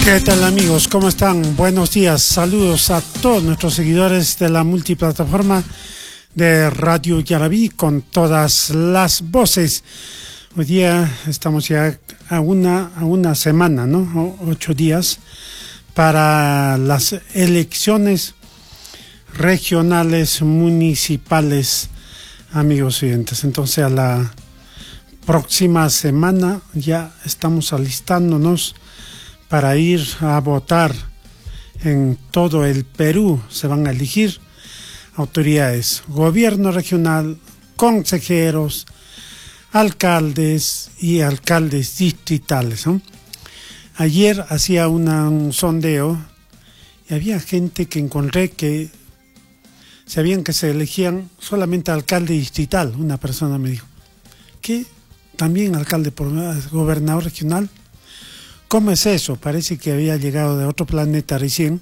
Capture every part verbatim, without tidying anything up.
¿Qué tal, amigos? ¿Cómo están? Buenos días. Saludos a todos nuestros seguidores de la multiplataforma de Radio Yarabí con todas las voces. Hoy día estamos ya a una, a una semana, ¿no? O, ocho días para las elecciones regionales, municipales, amigos oyentes. Entonces, a la próxima semana ya estamos alistándonos para ir a votar. En todo el Perú se van a elegir autoridades, gobierno regional, consejeros, alcaldes y alcaldes distritales, ¿no? Ayer hacía una, un sondeo y había gente que encontré que sabían que se elegían solamente alcalde distrital. Una persona me dijo, ¿qué? ¿También alcalde por gobernador regional? ¿Cómo es eso? Parece que había llegado de otro planeta recién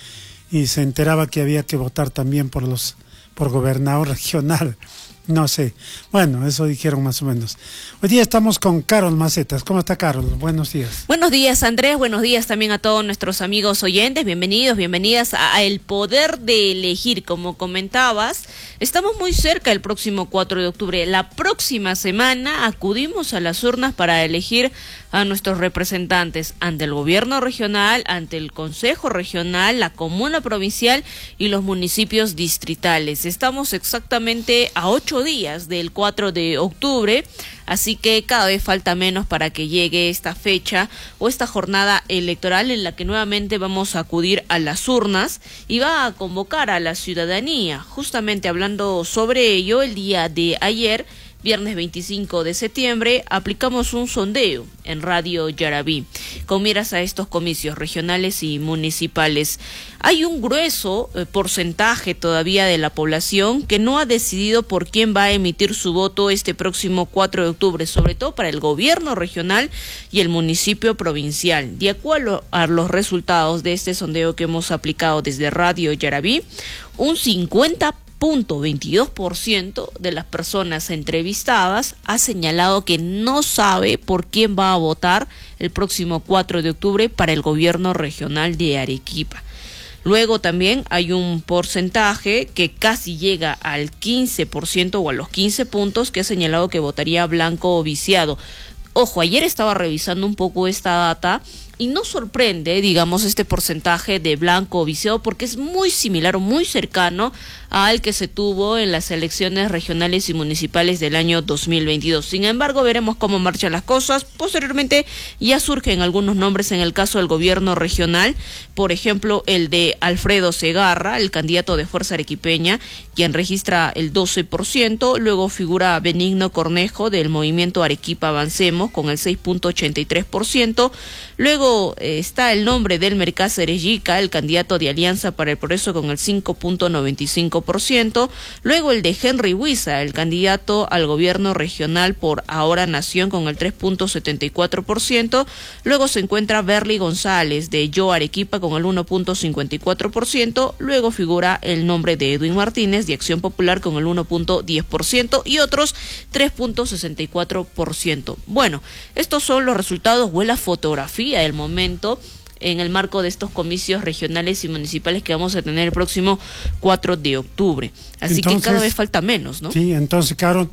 y se enteraba que había que votar también por los por gobernador regional. No sé. Bueno, eso dijeron más o menos. Hoy día estamos con Carol Macetas. ¿Cómo está, Carol? Buenos días. Buenos días, Andrés. Buenos días también a todos nuestros amigos oyentes. Bienvenidos, bienvenidas a El Poder de Elegir. Como comentabas, estamos muy cerca del próximo cuatro de octubre. La próxima semana acudimos a las urnas para elegir a nuestros representantes ante el gobierno regional, ante el consejo regional, la comuna provincial y los municipios distritales. Estamos exactamente a ocho días del cuatro de octubre, así que cada vez falta menos para que llegue esta fecha o esta jornada electoral en la que nuevamente vamos a acudir a las urnas y va a convocar a la ciudadanía. Justamente hablando sobre ello, el día de ayer, viernes veinticinco de septiembre, aplicamos un sondeo en Radio Yarabí con miras a estos comicios regionales y municipales. Hay un grueso eh, porcentaje todavía de la población que no ha decidido por quién va a emitir su voto este próximo cuatro de octubre, sobre todo para el gobierno regional y el municipio provincial. De acuerdo a los resultados de este sondeo que hemos aplicado desde Radio Yarabí, un cincuenta punto veintidós por ciento de las personas entrevistadas ha señalado que no sabe por quién va a votar el próximo cuatro de octubre para el gobierno regional de Arequipa. Luego también hay un porcentaje que casi llega al quince por ciento o a los quince puntos que ha señalado que votaría blanco o viciado. Ojo, ayer estaba revisando un poco esta data y no sorprende, digamos, este porcentaje de blanco o viciado porque es muy similar o muy cercano al que se tuvo en las elecciones regionales y municipales del año dos mil veintidós. Sin embargo, veremos cómo marchan las cosas. Posteriormente ya surgen algunos nombres en el caso del gobierno regional, por ejemplo, el de Alfredo Segarra, el candidato de Fuerza Arequipeña, quien registra el doce por ciento. Luego figura Benigno Cornejo del movimiento Arequipa Avancemos con el seis punto ochenta y tres por ciento. Luego eh, está el nombre del Mercaz Erejica, el candidato de Alianza para el Progreso con el cinco punto noventa y cinco por ciento. Luego el de Henry Huiza, el candidato al gobierno regional por Ahora Nación con el tres punto setenta y cuatro por ciento. Luego se encuentra Berly González de Yo Arequipa con el uno punto cincuenta y cuatro por ciento. Luego figura el nombre de Edwin Martínez de Acción Popular con el uno punto diez por ciento y otros tres punto sesenta y cuatro por ciento. Bueno, estos son los resultados o la fotografía del momento en el marco de estos comicios regionales y municipales que vamos a tener el próximo cuatro de octubre. Así entonces, que cada vez falta menos, ¿no? Sí, entonces, Carol,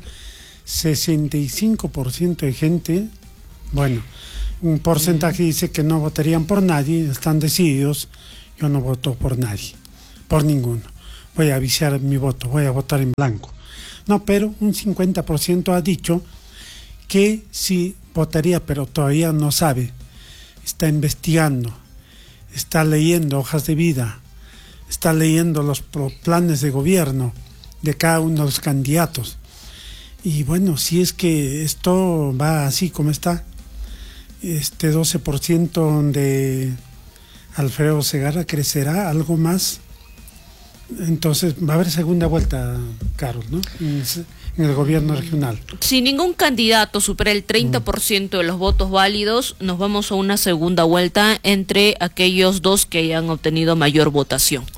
sesenta y cinco por ciento de gente, bueno, un porcentaje mm. dice que no votarían por nadie, están decididos, yo no voto por nadie, por ninguno. Voy a viciar mi voto, voy a votar en blanco. No, pero un cincuenta por ciento ha dicho que sí votaría, pero todavía no sabe. Está investigando, está leyendo hojas de vida, está leyendo los planes de gobierno de cada uno de los candidatos. Y bueno, si es que esto va así como está, este doce por ciento de Alfredo Segarra crecerá algo más. Entonces va a haber segunda vuelta, Carol, ¿no? En el gobierno regional. Si ningún candidato supera el treinta por ciento de los votos válidos, nos vamos a una segunda vuelta entre aquellos dos que hayan obtenido mayor votación.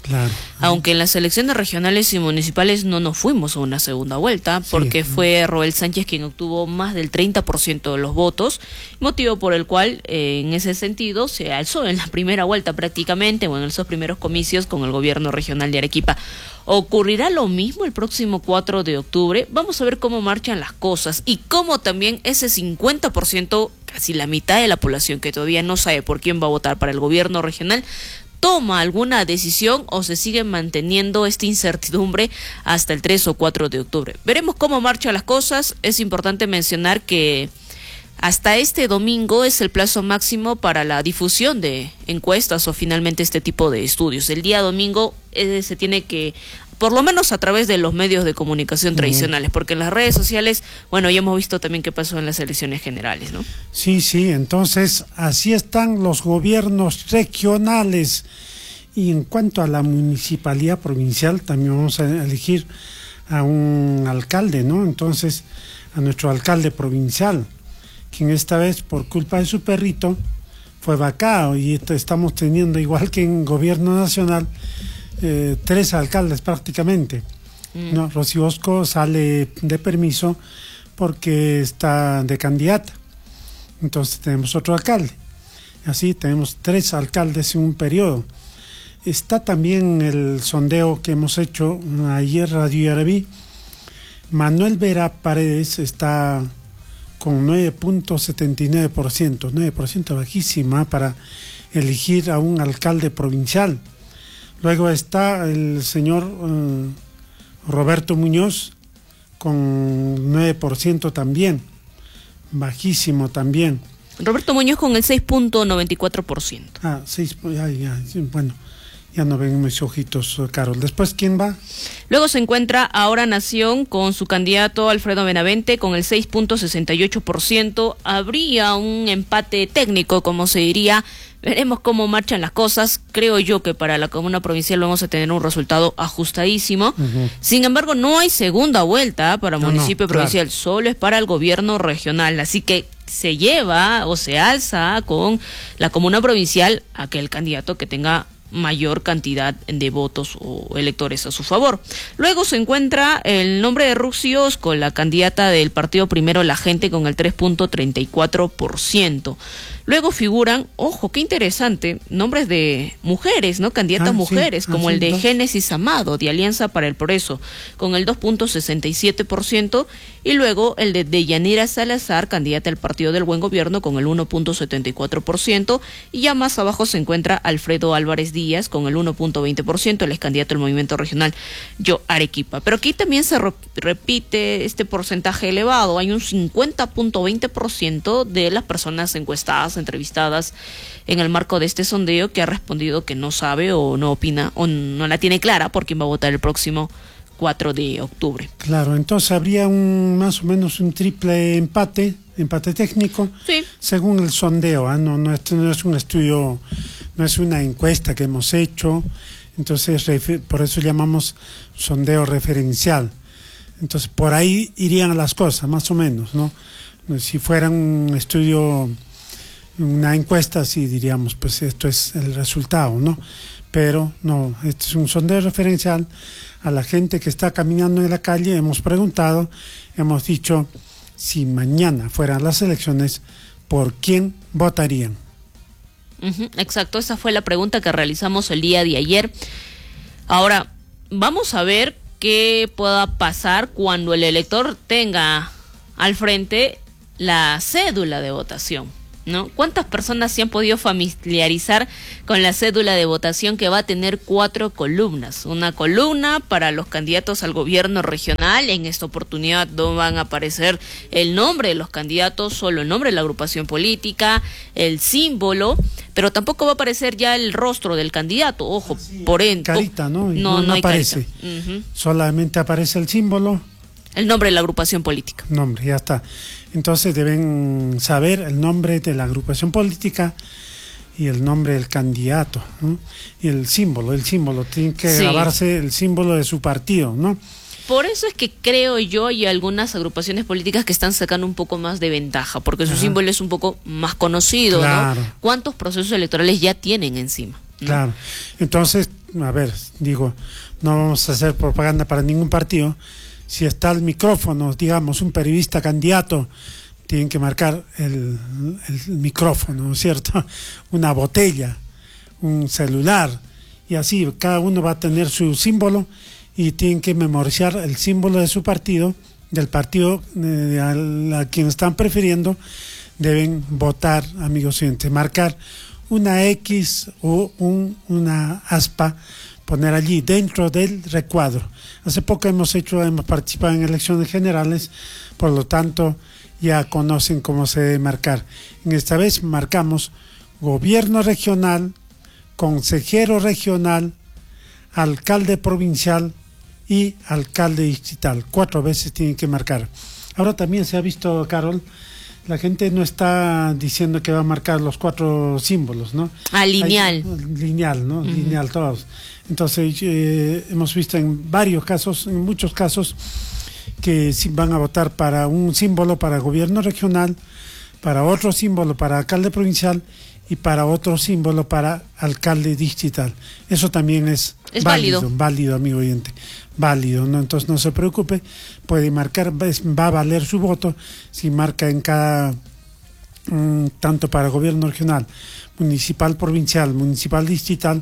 Claro. Aunque en las elecciones regionales y municipales no nos fuimos a una segunda vuelta, porque sí. fue Roel Sánchez quien obtuvo más del treinta por ciento de los votos, motivo por el cual eh, en ese sentido se alzó en la primera vuelta prácticamente, o en esos primeros comicios con el gobierno regional de Arequipa. ¿Ocurrirá lo mismo el próximo cuatro de octubre? Vamos a ver cómo marchan las cosas y cómo también ese cincuenta por ciento, casi la mitad de la población que todavía no sabe por quién va a votar para el gobierno regional, toma alguna decisión o se sigue manteniendo esta incertidumbre hasta el tres o cuatro de octubre. Veremos cómo marchan las cosas. Es importante mencionar que hasta este domingo es el plazo máximo para la difusión de encuestas o finalmente este tipo de estudios. El día domingo eh, se tiene que, por lo menos a través de los medios de comunicación uh-huh. tradicionales, porque en las redes sociales, bueno, ya hemos visto también qué pasó en las elecciones generales, ¿no? Sí, sí, entonces así están los gobiernos regionales. Y en cuanto a la municipalidad provincial, también vamos a elegir a un alcalde, ¿no? Entonces, a nuestro alcalde provincial, quien esta vez, por culpa de su perrito, fue vacado, y esto estamos teniendo, igual que en gobierno nacional, eh, tres alcaldes prácticamente. Mm. ¿No? Rosy Bosco sale de permiso porque está de candidata. Entonces tenemos otro alcalde. Así tenemos tres alcaldes en un periodo. Está también el sondeo que hemos hecho ayer, Radio Yarabí. Manuel Vera Paredes está con nueve punto setenta y nueve por ciento, nueve por ciento bajísima para elegir a un alcalde provincial. Luego está el señor uh, Roberto Muñoz con nueve por ciento también, bajísimo también. Roberto Muñoz con el seis punto noventa y cuatro por ciento. Ah, seis, ya, ya, bueno. Ya no ven mis ojitos, Carol. ¿Después quién va? Luego se encuentra Ahora Nación con su candidato Alfredo Benavente con el seis punto sesenta y ocho por ciento. Habría un empate técnico, como se diría. Veremos cómo marchan las cosas. Creo yo que para la comuna provincial vamos a tener un resultado ajustadísimo. Uh-huh. Sin embargo, no hay segunda vuelta para no, municipio no, provincial, claro. Solo es para el gobierno regional. Así que se lleva o se alza con la comuna provincial aquel candidato que tenga mayor cantidad de votos o electores a su favor. Luego se encuentra el nombre de Ruxy Osco, la candidata del partido Primero la Gente, con el tres punto treinta y cuatro por ciento. Luego figuran, ojo, qué interesante, nombres de mujeres, ¿no? Candidatas ah, mujeres, sí, como ah, el de sí, Génesis Amado, de Alianza para el Progreso, con el dos punto sesenta y siete por ciento, y luego el de Deyanira Salazar, candidata al Partido del Buen Gobierno, con el uno punto setenta y cuatro por ciento, y ya más abajo se encuentra Alfredo Álvarez Díaz, con el uno punto veinte por ciento, el ex candidato del Movimiento Regional Yo Arequipa. Pero aquí también se re- repite este porcentaje elevado, hay un cincuenta punto veinte por ciento de las personas encuestadas, entrevistadas en el marco de este sondeo, que ha respondido que no sabe o no opina o no la tiene clara por quién va a votar el próximo cuatro de octubre. Claro, entonces habría un más o menos un triple empate, empate técnico, sí, según el sondeo, ¿eh? no, no, esto no es un estudio, no es una encuesta que hemos hecho, entonces por eso llamamos sondeo referencial. Entonces por ahí irían las cosas, más o menos, ¿no? Si fuera un estudio, una encuesta, sí diríamos, pues esto es el resultado, ¿no? Pero no, este es un sondeo referencial. A la gente que está caminando en la calle hemos preguntado, hemos dicho, si mañana fueran las elecciones, ¿por quién votarían? Uh-huh, exacto, esa fue la pregunta que realizamos el día de ayer. Ahora, vamos a ver qué pueda pasar cuando el elector tenga al frente la cédula de votación, ¿no? ¿Cuántas personas se han podido familiarizar con la cédula de votación, que va a tener cuatro columnas? Una columna para los candidatos al gobierno regional. En esta oportunidad no van a aparecer el nombre de los candidatos, solo el nombre de la agrupación política, el símbolo, pero tampoco va a aparecer ya el rostro del candidato. Ojo, sí, por ende. Carita, ¿no? No, no, no, no aparece. Uh-huh. Solamente aparece el símbolo. El nombre de la agrupación política. Nombre, ya está. Entonces deben saber el nombre de la agrupación política y el nombre del candidato, ¿no? Y el símbolo, el símbolo, tiene que sí. grabarse el símbolo de su partido, ¿no? Por eso es que creo yo, y algunas agrupaciones políticas que están sacando un poco más de ventaja, porque su Ajá. símbolo es un poco más conocido, claro. ¿no? ¿Cuántos procesos electorales ya tienen encima? ¿no? Claro. Entonces, a ver, digo, no vamos a hacer propaganda para ningún partido. Si está el micrófono, digamos, un periodista candidato, tienen que marcar el, el micrófono, ¿no es cierto? Una botella, un celular, y así cada uno va a tener su símbolo y tienen que memorizar el símbolo de su partido, del partido eh, a, a quien están prefiriendo. Deben votar, amigos oyentes, marcar una X o un, una aspa, poner allí dentro del recuadro. Hace poco hemos hecho, hemos participado en elecciones generales, por lo tanto ya conocen cómo se debe marcar. En esta vez marcamos gobierno regional, consejero regional, alcalde provincial y alcalde distrital. Cuatro veces tienen que marcar. Ahora también se ha visto, Carol, la gente no está diciendo que va a marcar los cuatro símbolos, ¿no? Ah, lineal. Hay, lineal, ¿no? Uh-huh. Lineal todos. Entonces, eh, hemos visto en varios casos, en muchos casos, que sí van a votar para un símbolo para gobierno regional, para otro símbolo para alcalde provincial y para otro símbolo para alcalde distrital. Eso también es, es válido, válido, válido, amigo oyente, válido, ¿no? Entonces no se preocupe, puede marcar, va a valer su voto si marca en cada, um, tanto para gobierno regional, municipal, provincial, municipal, distrital,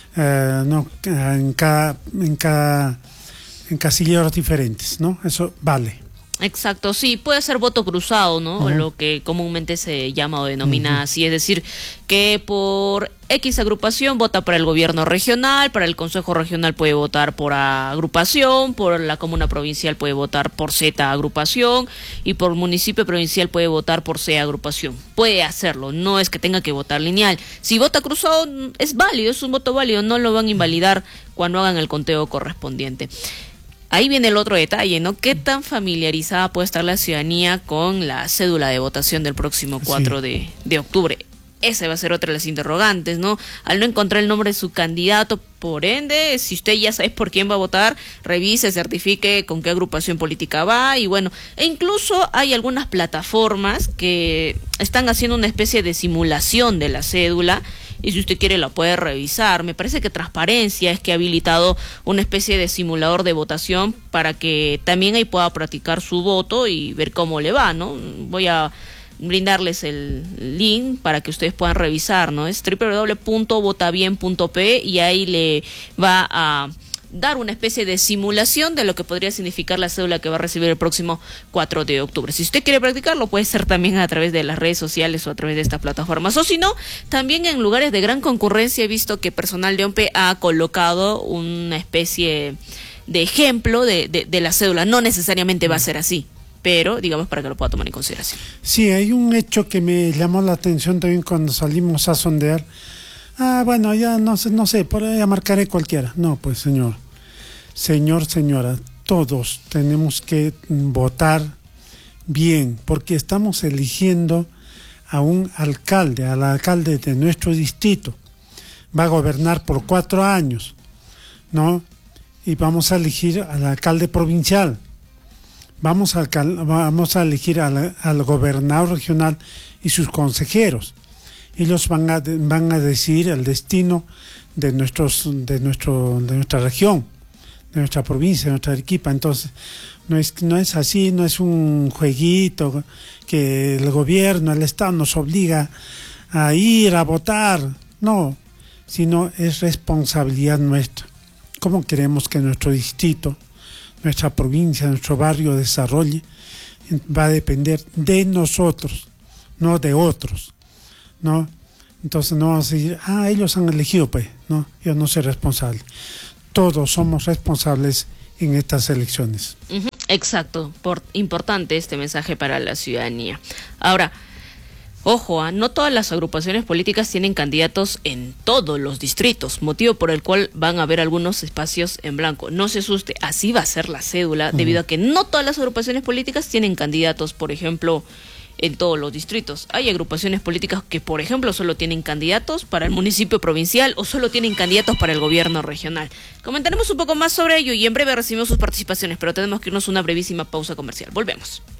uh, no, en cada, en cada, en casilleros diferentes, ¿no? Eso vale. Exacto, sí, puede ser voto cruzado, ¿no? Uh-huh. Lo que comúnmente se llama o denomina uh-huh. así, es decir, que por X agrupación vota para el gobierno regional, para el consejo regional puede votar por agrupación, por la comuna provincial puede votar por Z agrupación y por municipio provincial puede votar por C agrupación. Puede hacerlo, no es que tenga que votar lineal. Si vota cruzado es válido, es un voto válido, no lo van a invalidar cuando hagan el conteo correspondiente. Ahí viene el otro detalle, ¿no? ¿Qué tan familiarizada puede estar la ciudadanía con la cédula de votación del próximo cuatro sí. de, de octubre? Esa va a ser otra de las interrogantes, ¿no? Al no encontrar el nombre de su candidato, por ende, si usted ya sabe por quién va a votar, revise, certifique con qué agrupación política va y bueno, e incluso hay algunas plataformas que están haciendo una especie de simulación de la cédula. Y si usted quiere la puede revisar. Me parece que Transparencia es que ha habilitado una especie de simulador de votación para que también ahí pueda practicar su voto y ver cómo le va, ¿no? Voy a brindarles el link para que ustedes puedan revisar, ¿no? Es doble u doble u doble u punto votabien punto pe y ahí le va a dar una especie de simulación de lo que podría significar la cédula que va a recibir el próximo cuatro de octubre. Si usted quiere practicarlo, puede ser también a través de las redes sociales o a través de estas plataformas. O si no, también en lugares de gran concurrencia he visto que personal de OMPE ha colocado una especie de ejemplo de, de, de la cédula. No necesariamente va a ser así, pero digamos para que lo pueda tomar en consideración. Sí, hay un hecho que me llamó la atención también cuando salimos a sondear. Ah, bueno, ya no sé, no sé, por ahí marcaré cualquiera. No, pues señor, señor, señora, todos tenemos que votar bien, porque estamos eligiendo a un alcalde, al alcalde de nuestro distrito. Va a gobernar por cuatro años, ¿no? Y vamos a elegir al alcalde provincial. Vamos a, vamos a elegir al, al gobernador regional y sus consejeros. Ellos van a, van a decidir el destino de, nuestros, de, nuestro, de nuestra región, de nuestra provincia, de nuestra Arequipa. Entonces, no es, no es así, no es un jueguito que el gobierno, el Estado nos obliga a ir a votar. No, sino es responsabilidad nuestra. ¿Cómo queremos que nuestro distrito, nuestra provincia, nuestro barrio desarrolle? Va a depender de nosotros, no de otros, ¿no? Entonces no vamos a decir, ah, ellos han elegido, pues, no, yo no soy responsable. Todos somos responsables en estas elecciones. Uh-huh, exacto, por importante este mensaje para la ciudadanía. Ahora, ojo, ¿eh? No todas las agrupaciones políticas tienen candidatos en todos los distritos, motivo por el cual van a haber algunos espacios en blanco. No se asuste, así va a ser la cédula, uh-huh. debido a que no todas las agrupaciones políticas tienen candidatos, por ejemplo, en todos los distritos. Hay agrupaciones políticas que, por ejemplo, solo tienen candidatos para el municipio provincial o solo tienen candidatos para el gobierno regional. Comentaremos un poco más sobre ello y en breve recibimos sus participaciones, pero tenemos que irnos a una brevísima pausa comercial. Volvemos.